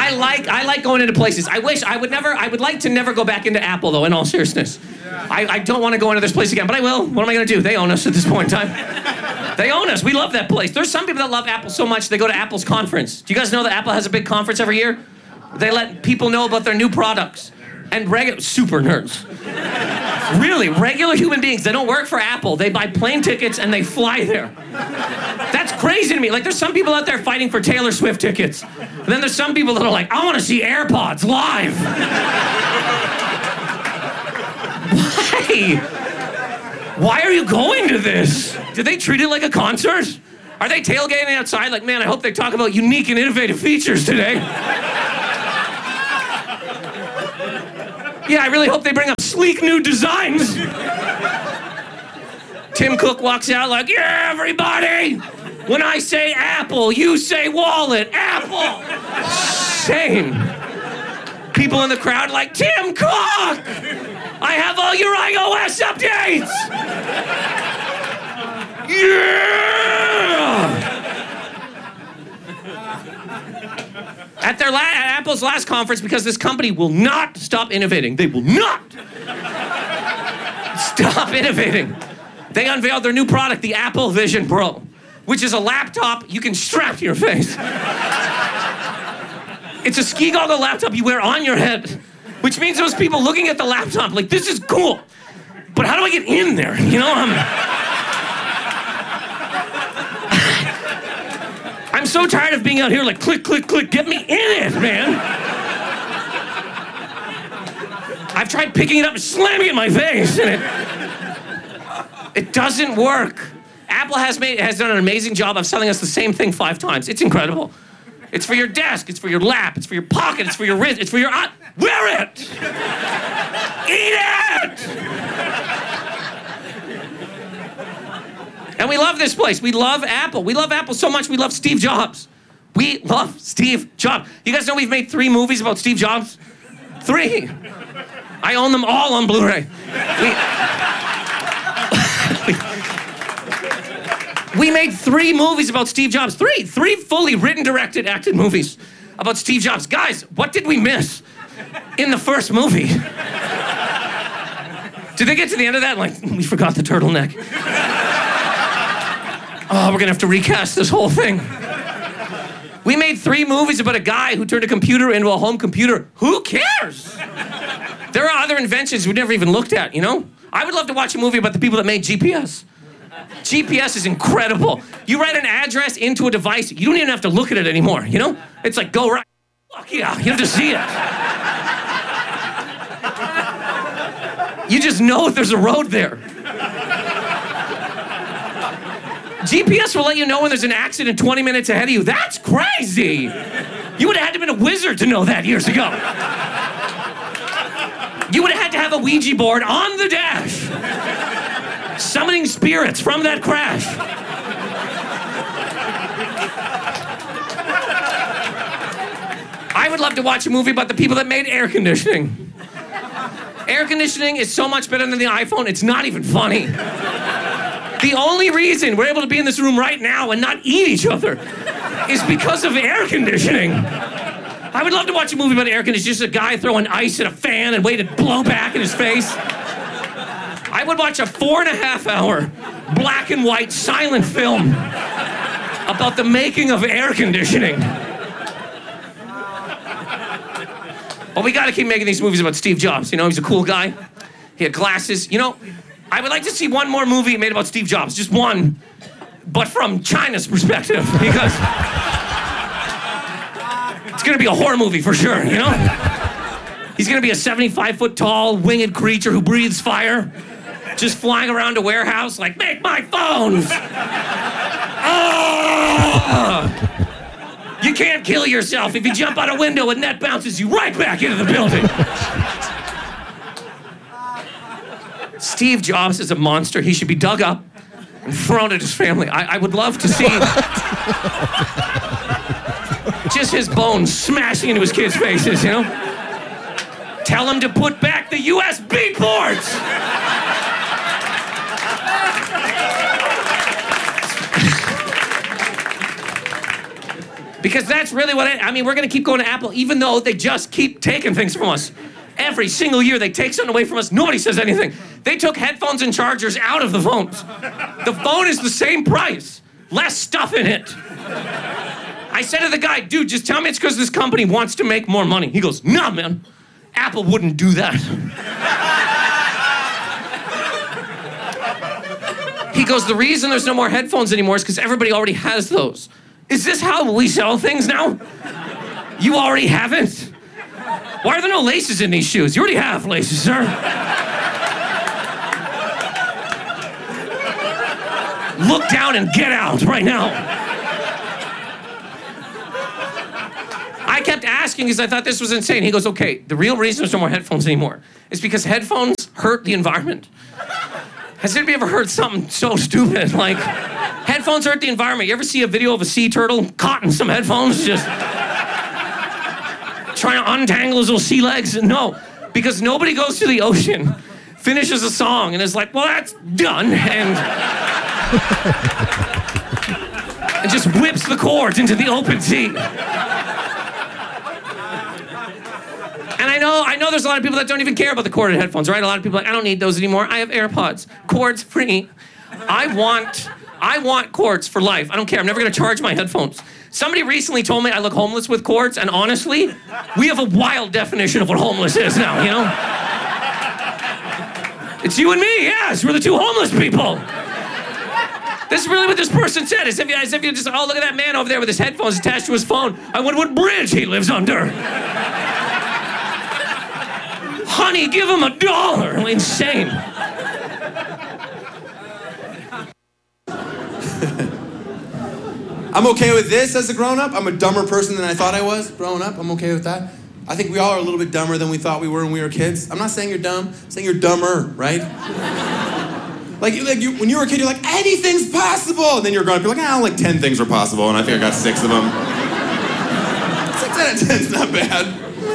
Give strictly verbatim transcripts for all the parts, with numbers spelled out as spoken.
I like I like going into places. I wish I would never. I would like to never go back into Apple though. In all seriousness, I, I don't want to go into this place again. But I will. What am I going to do? They own us at this point in time. They own us. We love that place. There's some people that love Apple so much they go to Apple's conference. Do you guys know that Apple has a big conference every year? They let people know about their new products. And regular super nerds. Really, regular human beings. They don't work for Apple. They buy plane tickets and they fly there. That's crazy to me. Like, there's some people out there fighting for Taylor Swift tickets. And then there's some people that are like, I want to see AirPods live. Why? Why are you going to this? Did they treat it like a concert? Are they tailgating outside? Like, man, I hope they talk about unique and innovative features today. Yeah, I really hope they bring up sleek new designs. Tim Cook walks out like, yeah, everybody, when I say Apple, you say wallet. Apple. Same. People in the crowd like, Tim Cook, I have all your iOS updates. Yeah. At their la- at Apple's last conference, because this company will not stop innovating. They will not stop innovating. They unveiled their new product, the Apple Vision Pro, which is a laptop you can strap to your face. It's a ski goggle laptop you wear on your head, which means those people looking at the laptop like, this is cool, but how do I get in there? You know, I'm... I'm so tired of being out here like, click, click, click, get me in it, man. I've tried picking it up and slamming it in my face, and it, it doesn't work. Apple has made has done an amazing job of selling us the same thing five times. It's incredible. It's for your desk, it's for your lap, it's for your pocket, it's for your wrist, it's for your eye. Wear it! Eat it! And we love this place. We love Apple. We love Apple so much, we love Steve Jobs. We love Steve Jobs. You guys know we've made three movies about Steve Jobs? Three. I own them all on Blu-ray. We, we made three movies about Steve Jobs. Three. Three fully written, directed, acted movies about Steve Jobs. Guys, what did we miss in the first movie? Did they get to the end of that? Like, we forgot the turtleneck. Oh, we're gonna have to recast this whole thing. We made three movies about a guy who turned a computer into a home computer. Who cares? There are other inventions we never even looked at, you know? I would love to watch a movie about the people that made G P S. G P S is incredible. You write an address into a device, you don't even have to look at it anymore, you know? It's like, go right. Fuck yeah, you have to see it. You just know if there's a road there. G P S will let you know when there's an accident twenty minutes ahead of you. That's crazy. You would have had to have been a wizard to know that years ago. You would have had to have a Ouija board on the dash, summoning spirits from that crash. I would love to watch a movie about the people that made air conditioning. Air conditioning is so much better than the iPhone, it's not even funny. The only reason we're able to be in this room right now and not eat each other is because of air conditioning. I would love to watch a movie about air conditioning, just a guy throwing ice at a fan and waiting to blow back in his face. I would watch a four and a half hour black and white silent film about the making of air conditioning. But we gotta keep making these movies about Steve Jobs. You know, he's a cool guy. He had glasses. You know, I would like to see one more movie made about Steve Jobs, just one, but from China's perspective, because it's gonna be a horror movie for sure, you know? He's gonna be a seventy-five foot tall, winged creature who breathes fire, just flying around a warehouse like, make my phones! Oh! You can't kill yourself. If you jump out a window, a net bounces you right back into the building. Steve Jobs is a monster. He should be dug up and thrown at his family. I, I would love to see just his bones smashing into his kids' faces, you know? Tell him to put back the U S B ports! Because that's really what I, I mean, we're gonna keep going to Apple even though they just keep taking things from us. Every single year they take something away from us, nobody says anything. They took headphones and chargers out of the phones. The phone is the same price, less stuff in it. I said to the guy, dude, just tell me it's because this company wants to make more money. He goes, nah, man, Apple wouldn't do that. He goes, the reason there's no more headphones anymore is because everybody already has those. Is this how we sell things now? You already have it? Why are there no laces in these shoes? You already have laces, sir. Look down and get out right now. I kept asking because I thought this was insane. He goes, okay, the real reason there's no more headphones anymore is because headphones hurt the environment. Has anybody ever heard something so stupid? Like, headphones hurt the environment. You ever see a video of a sea turtle caught in some headphones just trying to untangle his little sea legs? No, because nobody goes to the ocean, finishes a song, and is like, well, that's done, and, and just whips the cords into the open sea. And I know, I know there's a lot of people that don't even care about the corded headphones, right? A lot of people are like, I don't need those anymore. I have AirPods, cords free. I want, I want cords for life. I don't care, I'm never gonna charge my headphones. Somebody recently told me I look homeless with cords, and honestly, we have a wild definition of what homeless is now, you know? It's you and me, yes, we're the two homeless people. This is really what this person said, as if, you, as if you just, oh, look at that man over there with his headphones attached to his phone. I wonder what bridge he lives under. Honey, give him a dollar. Insane. I'm okay with this as a grown-up. I'm a dumber person than I thought I was growing up. I'm okay with that. I think we all are a little bit dumber than we thought we were when we were kids. I'm not saying you're dumb, I'm saying you're dumber, right? Like, like you, when you were a kid, you're like, anything's possible! And then you're growing up, you're like, ah, like ten things are possible, and I think I got six of them. Six out of ten's not bad.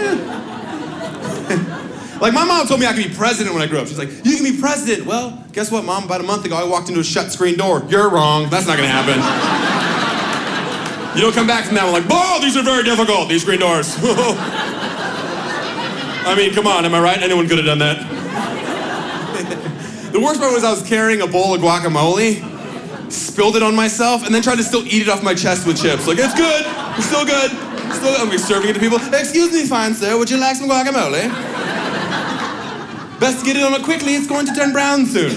Like, my mom told me I could be president when I grew up. She's like, you can be president. Well, guess what, Mom? About a month ago, I walked into a shut screen door. You're wrong. That's not gonna happen. You don't come back from that one like, oh, these are very difficult, these screen doors. I mean, come on, am I right? Anyone could have done that. The worst part was I was carrying a bowl of guacamole, spilled it on myself, and then tried to still eat it off my chest with chips. Like, it's good, it's still good. It's still, I'm serving it to people. Excuse me, fine sir, would you like some guacamole? Best to get it on it quickly, it's going to turn brown soon.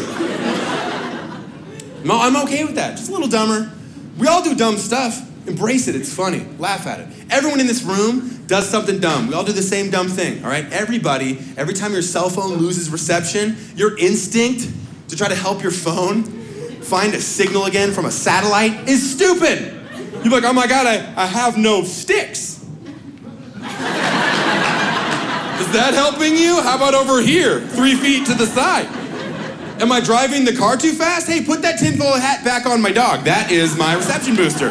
No, I'm okay with that, just a little dumber. We all do dumb stuff. Embrace it, it's funny, laugh at it. Everyone in this room does something dumb. We all do the same dumb thing, all right? Everybody, every time your cell phone loses reception, your instinct to try to help your phone find a signal again from a satellite is stupid. You're like, oh my God, I, I have no sticks. Is that helping you? How about over here, three feet to the side? Am I driving the car too fast? Hey, put that tinfoil hat back on my dog. That is my reception booster.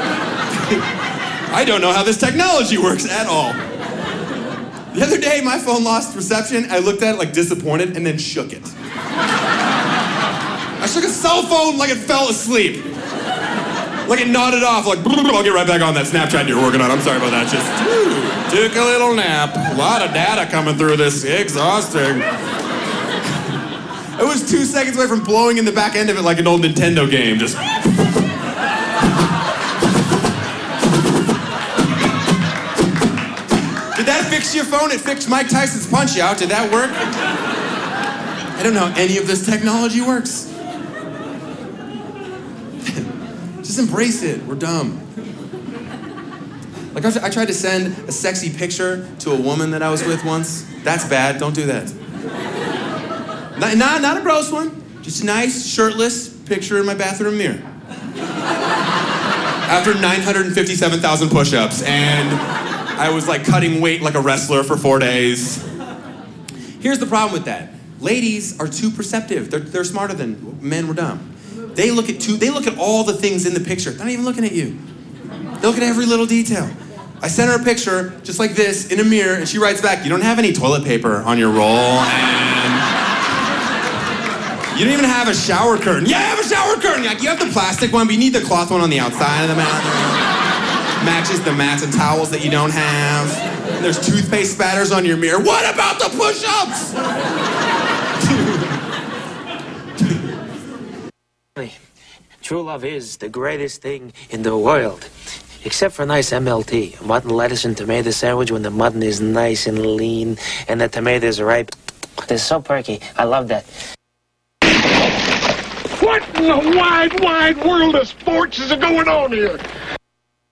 I don't know how this technology works at all. The other day, my phone lost reception. I looked at it like disappointed and then shook it. I shook a cell phone like it fell asleep. Like it nodded off, like, I'll get right back on that Snapchat you're working on. I'm sorry about that. Just ooh, took a little nap. A lot of data coming through this. Exhausting. It was two seconds away from blowing in the back end of it like an old Nintendo game. Just. Did that fix your phone? It fixed Mike Tyson's Punch-Out. Did that work? I don't know how any of this technology works. Just embrace it. We're dumb. Like, I, I tried to send a sexy picture to a woman that I was with once. That's bad. Don't do that. Not, not, not a gross one. Just a nice, shirtless picture in my bathroom mirror. After nine hundred fifty-seven thousand push-ups, and I was like cutting weight like a wrestler for four days. Here's the problem with that. Ladies are too perceptive. They're, they're smarter than men. We're dumb. They look at too, they look at all the things in the picture. They're not even looking at you. They look at every little detail. I sent her a picture just like this in a mirror, and she writes back, you don't have any toilet paper on your roll, and you don't even have a shower curtain. Yeah, I have a shower curtain. Like, you have the plastic one, but you need the cloth one on the outside of the mat. matches the mats and towels that you don't have. And there's toothpaste spatters on your mirror. What about the push-ups? True love is the greatest thing in the world. Except for nice M L T, mutton, lettuce, and tomato sandwich when the mutton is nice and lean and the tomatoes are ripe. They're so perky. I love that. What in the wide, wide world of sports is going on here?